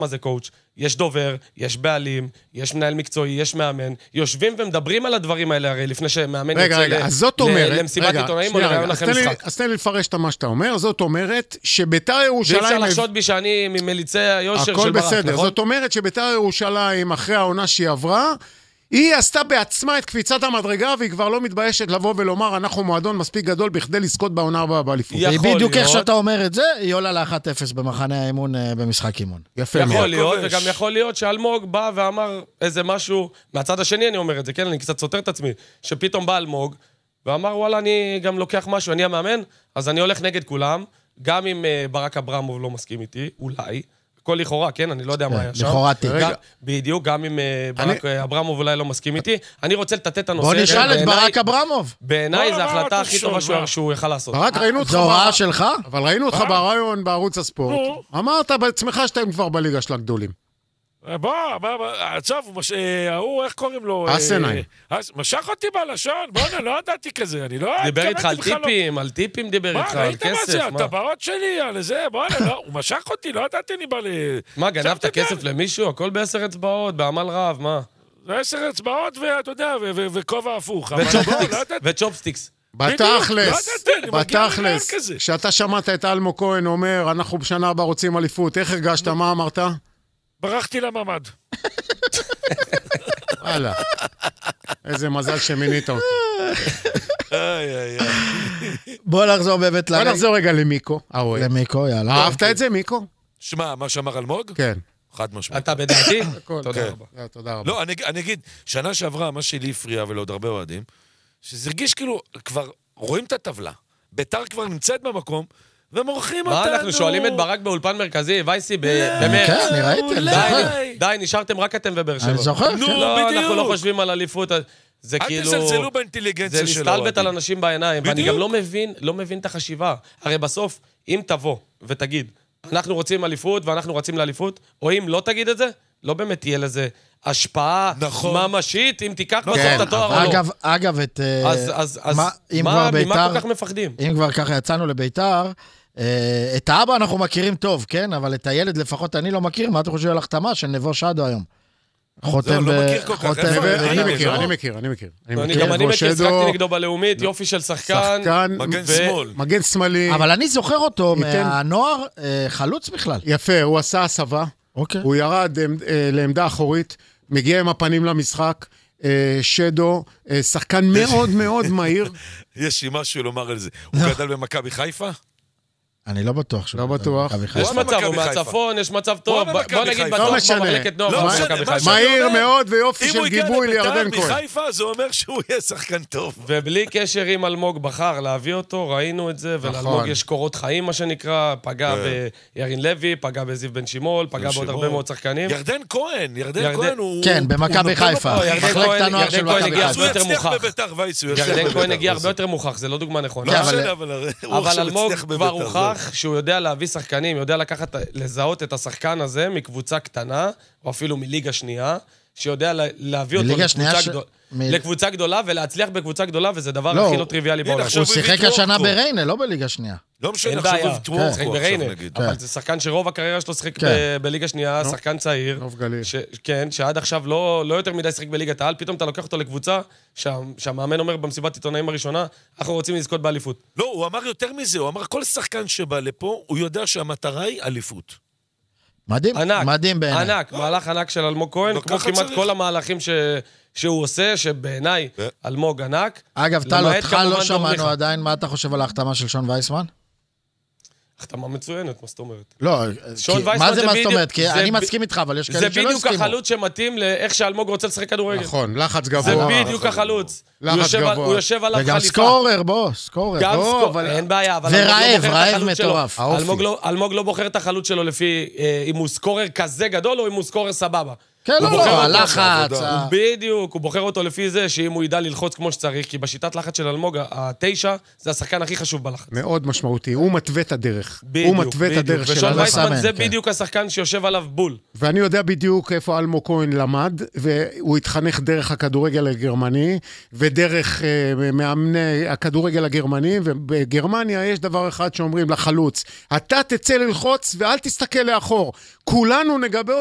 מה זה קואוץ'? יש דובר, יש בעלים, יש מנהל מקצועי, יש מאמן, יושבים ומדברים על הדברים האלה, הרי לפני שמאמן למסיבת עיתונאים או לרעיון אחרי משחק. אז תן לי לפרש את מה שאתה אומר, זאת אומרת שביתר ירושלים... ואפשר לחשוד בי שאני ממליצי היושר של ברק, הכל בסדר, זאת אומרת שביתר ירושלים אחרי העונה שהיא עברה, היא עשתה בעצמה את קפיצת המדרגה, והיא כבר לא מתביישת לבוא ולומר, אנחנו מועדון מספיק גדול בכדי לזכות בעונה הבאה באליפות. בדיוק איך שאתה אומר את זה, היא עולה ל-1-0 במחנה האימון במשחק אימון. יפה. יכול להיות, וגם יכול להיות שאלמוג בא ואמר איזה משהו, מהצד השני אני אומר את זה, כן, אני קצת סותר את עצמי, שפתאום בא אלמוג, ואמר, וואלה, אני גם לוקח משהו, אני המאמן, אז אני הולך נגד כולם, גם אם ברק אברמוב לא מסכים איתי, אולי, הכל לכאורה, כן? אני לא יודע מה היה שם. לכאורה תיק. בדיוק, גם אם ברק אברמוב אולי לא מסכים איתי. אני רוצה לתת את הנושא. בוא נשאל את ברק אברמוב. בעיניי זו ההחלטה הכי טובה שהוא יכל לעשות. ברק, ראינו אותך... זו הוראה שלך? אבל ראינו אותך ברעיון בערוץ הספורט. אמרת בעצמך שאתם כבר בליגה של הגדולים. עכשיו, הוא, איך קוראים לו? אסנאי. משך אותי בלשון, בוא'נה, לא ידעתי כזה, אני לא... דיבר איתך על טיפים דיבר איתך, על כסף. מה, ראית מה זה, הטבעות שלי, על זה, בוא'נה, לא, הוא משך אותי, לא ידעתי, אני בא ל... מה, גנבת כסף למישהו? הכל ב10 אצבעות, בעמל רב, מה? 10 אצבעות, ואתה יודע, וכובע הפוך. וצ'ופסטיקס. בתכלס, כשאתה שמעת את אלמו כהן אומר, אנחנו בשנה הבאה רוצים אליפות, איך הרגשת, מה אמרת? ברחתי לממד. וואלה. איזה מזל שמינית אותי. בוא נחזור באמת בוא נחזור רגע למיקו. למיקו, יאללה. אהבת את זה, מיקו? שמע, מה שאמר אלמוג? כן. חד משמעית. אתה בדעתי? תודה רבה. תודה רבה. לא, אני אגיד, שנה שעברה, מה שלי הפריע ולעוד הרבה אוהדים, שזה הרגיש כאילו, כבר רואים את הטבלה. ביתר כבר נמצאת במקום, ומורחים אותנו. מה, אנחנו שואלים את ברק באולפן מרכזי, וייסי, במרץ. כן, אני ראיתי. די, נשארתם רק אתם ובאר שבע. אני זוכר. לא, אנחנו לא חושבים על אליפות. זה כאילו... אל תזלזלו באינטליגנציה שלו. זה להסתלבט על אנשים בעיניים. ואני גם לא מבין את החשיבה. הרי בסוף, אם תבוא ותגיד, אנחנו רוצים אליפות ואנחנו רוצים לאליפות, או אם לא תגיד את זה, לא באמת תהיה לזה השפעה ממשית, אם תיקח בסוף את התואר או לא. אגב, אז ממה כל כך מפחדים? אם כבר ככה יצאנו לביתר, את האבא אנחנו מכירים טוב, כן? אבל את הילד לפחות אני לא מכיר. מה אתה חושב על החתמה של נבו שדו היום? חותם לא מכיר כל כך. אני מכיר. גם אני מכיר, שחקתי נגדו בלאומית, יופי של שחקן. מגן שמאל. מגן שמאלי. אבל אני זוכר אותו מהנוער חלוץ בכלל. יפה, הוא עשה הסבה. הוא ירד לעמדה אחורית, מגיע עם הפנים למשחק. שדו, שחקן מאוד מאוד מהיר. יש לי משהו לומר על זה. הוא גדל במכבי חיפה? אני לא בטוח. לא בטוח. יש מצב, הוא מהצפון, יש מצב טוב. בוא נגיד בטוח במחלקת נוער. מהיר מאוד ויופי של גיבוי לירדן כהן. מחיפה זה אומר שהוא יהיה שחקן טוב. ובלי קשר עם אלמוג בחר להביא אותו, ראינו את זה, ולאלמוג יש קורות חיים מה שנקרא, פגע בירין לוי, פגע בזיו בן שימול, פגע בעוד הרבה מאוד שחקנים. ירדן כהן הוא... כן, במכבי חיפה. ירדן כהן הגיע הרבה יותר מוכח. ירדן כהן הגיע הרבה יותר מוכח, זה לא דוגמה נכונה. אבל אלמוג כבר הוכח שהוא יודע להביא שחקנים, יודע לזהות את השחקן הזה מקבוצה קטנה, או אפילו מליגה שנייה, שיודע להביא אותו לקבוצה גדולה, ולהצליח בקבוצה גדולה, וזה דבר הכי לא טריוויאלי בעולם. הוא שיחק השנה בריינה, לא בליגה שנייה. לא משנה, אין בעיה, שיחק בריינה, אבל זה שחקן שרוב הקריירה שלו שיחק בליגה שנייה, שחקן צעיר, שעד עכשיו לא יותר מדי שיחק בליגת העל, פתאום אתה לוקח אותו לקבוצה, שהמאמן אומר במסיבת עיתונאים הראשונה, אנחנו רוצים לזכות באליפות. לא, הוא אמר יותר מזה, הוא אמר כל שחקן שבא לפה, הוא יודע שהמטרה היא אליפות. מדהים, מדהים בעיניי. ענק, מהלך ענק של אלמוג כהן, כמו כמעט כל המהלכים שהוא עושה, שבעיניי אלמוג ענק. אגב, טל, אותך לא שמענו עדיין, מה אתה חושב על ההחתמה של שון וייסמן? החתמה מצוינת, מה זאת אומרת? לא, מה זה מה זאת אומרת? כי אני מסכים איתך, אבל יש כאלה שלא הסכימו. זה בדיוק החלוץ שמתאים לאיך שאלמוג רוצה לשחק כדורגל. נכון, לחץ גבוה. זה בדיוק החלוץ. הוא יושב עליו חליפה. וגם סקורר, בוא, סקורר. גם סקורר, אין בעיה. ורעב מטורף. אלמוג לא בוחר את החלוץ שלו לפי אם הוא סקורר כזה גדול או אם הוא סקורר סבבה. כן, לא, הלחץ. בדיוק, הוא בוחר אותו לפי זה, שאם הוא ידע ללחוץ כמו שצריך, כי בשיטת לחץ של אלמוג, 9, זה השחקן הכי חשוב בלחץ. מאוד משמעותי, הוא מתווה את הדרך. הוא מתווה את הדרך של ושון וייסמן זה בדיוק השחקן שיושב עליו בול. ואני יודע בדיוק איפה אלמוג כהן למד, והוא התחנך דרך הכדורגל הגרמני, ודרך מאמני הכדורגל הגרמני, ובגרמניה יש דבר אחד שאומרים לחלוץ, אתה תצא ללחוץ ואל תסתכל לאחור. כולנו נגבה